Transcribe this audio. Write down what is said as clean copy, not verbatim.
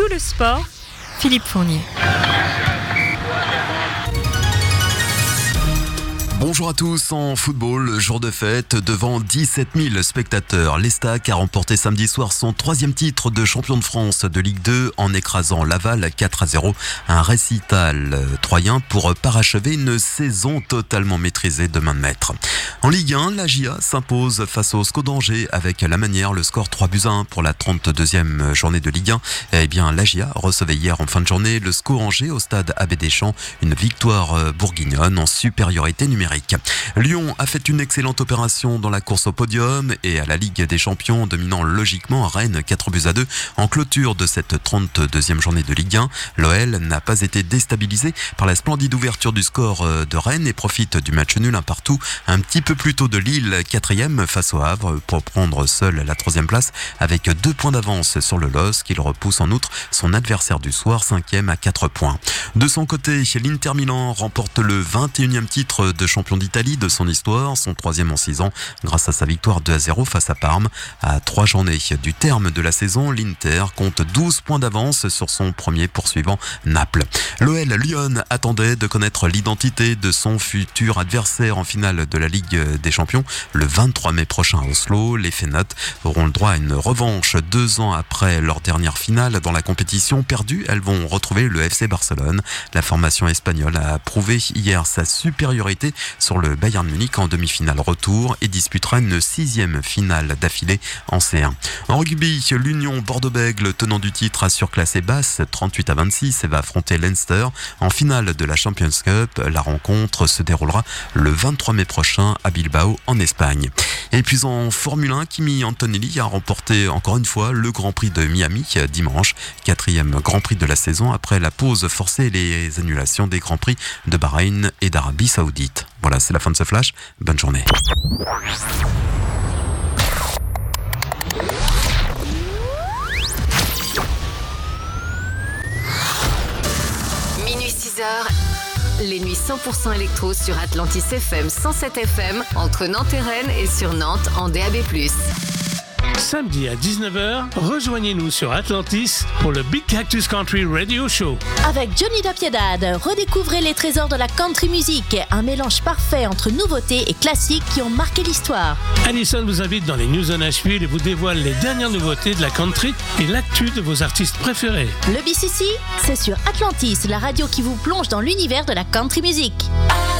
tout le sport, Philippe Fournier. Bonjour à tous, en football, jour de fête, devant 17 000 spectateurs. L'Estac a remporté samedi soir son 3e titre de champion de France de Ligue 2 en écrasant Laval 4-0. Un récital troyen pour parachever une saison totalement maîtrisée de main de maître. En Ligue 1, la GIA s'impose face au SCO d'Angers avec la manière, le score 3-1 pour la 32e journée de Ligue 1. Eh bien, la GIA recevait hier en fin de journée le SCO Angers au stade Abbé Deschamps, une victoire bourguignonne en supériorité numérique. Lyon a fait une excellente opération dans la course au podium et à la Ligue des Champions, dominant logiquement Rennes 4-2 en clôture de cette 32e journée de Ligue 1. L'OL n'a pas été déstabilisé par la splendide ouverture du score de Rennes et profite du match nul 1-1 un petit peu plus tôt de Lille, 4e face au Havre, pour prendre seul la 3e place avec 2 points d'avance sur le LOSC. Il repousse en outre son adversaire du soir, 5e à 4 points. De son côté, l'Inter Milan remporte le 21e titre de champion d'Italie de son histoire, son 3e en 6 ans, grâce à sa victoire 2-0 face à Parme. À 3 journées du terme de la saison, l'Inter compte 12 points d'avance sur son premier poursuivant, Naples. L'OL Lyon attendait de connaître l'identité de son futur adversaire en finale de la Ligue des Champions le 23 mai prochain à Oslo. Les Fénotes auront le droit à une revanche 2 ans après leur dernière finale dans la compétition perdue. Elles vont retrouver le FC Barcelone. La formation espagnole a prouvé hier sa supériorité sur le Bayern Munich en demi-finale retour et disputera une 6e finale d'affilée en C1. En rugby, l'Union Bordeaux-Bègles, tenant du titre, a surclassé Basse 38-26 et va affronter Leinster en finale de la Champions Cup. La rencontre se déroulera le 23 mai prochain à Bilbao en Espagne. Et puis en Formule 1, Kimi Antonelli a remporté encore une fois le Grand Prix de Miami dimanche, 4e Grand Prix de la saison après la pause forcée et les annulations des Grands Prix de Bahreïn et d'Arabie Saoudite. Voilà, c'est la fin de ce flash. Bonne journée. Minuit 6h, les nuits 100% électro sur Atlantis FM 107 FM, entre Nantes et Rennes et sur Nantes en DAB+. Samedi à 19h, rejoignez-nous sur Atlantis pour le Big Cactus Country Radio Show. Avec Johnny Da Piedad, redécouvrez les trésors de la country music, un mélange parfait entre nouveautés et classiques qui ont marqué l'histoire. Alison vous invite dans les News on Nashville et vous dévoile les dernières nouveautés de la country et l'actu de vos artistes préférés. Le BCC, c'est sur Atlantis, la radio qui vous plonge dans l'univers de la country music.